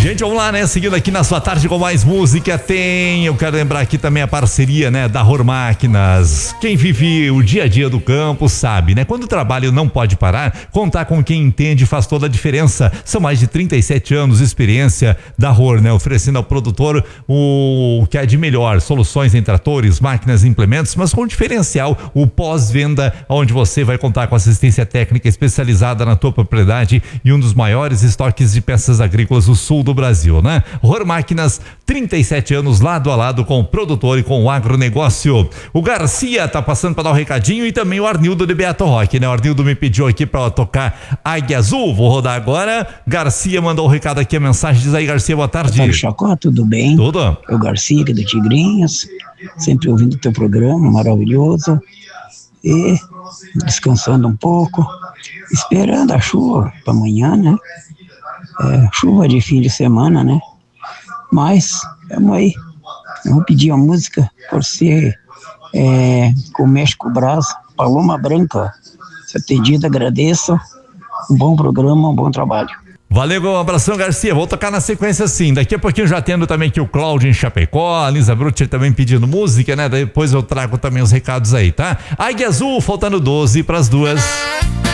Gente, vamos lá, né? Seguindo aqui na sua tarde com mais música, eu quero lembrar aqui também a parceria, né? Da Ror Máquinas. Quem vive o dia a dia do campo sabe, né? Quando o trabalho não pode parar, contar com quem entende faz toda a diferença. São mais de 37 anos de experiência da Ror, né? Oferecendo ao produtor o que há de melhor, soluções em tratores, máquinas e implementos, mas com diferencial, o pós-venda, onde você vai contar com assistência técnica especializada na tua propriedade e um dos maiores estoques de peças agrícolas do sul do Brasil, né? Ror Máquinas, 37 anos lado a lado com o produtor e com o agronegócio. O Garcia tá passando para dar um recadinho e também o Arnildo de Beato Roque, né? O Arnildo me pediu aqui para tocar Águia Azul, vou rodar agora. Garcia mandou o recado aqui, a mensagem, diz aí, Garcia, boa tarde. Otávio Chacó, tudo bem? Tudo. É o Garcia aqui do Tigrinhos, sempre ouvindo o teu programa maravilhoso e descansando um pouco, esperando a chuva para amanhã, né? Chuva de fim de semana, né? Mas, vamos aí. Eu vou pedir a música por ser com México Brás, Paloma Branca. Se atendido, agradeço. Um bom programa, um bom trabalho. Valeu, um abração, Garcia. Vou tocar na sequência sim. Daqui a pouquinho já tendo também aqui o Cláudio em Chapecó, a Lisa Brutti também pedindo música, né? Depois eu trago também os recados aí, tá? Águia Azul, faltando 12 para as 2.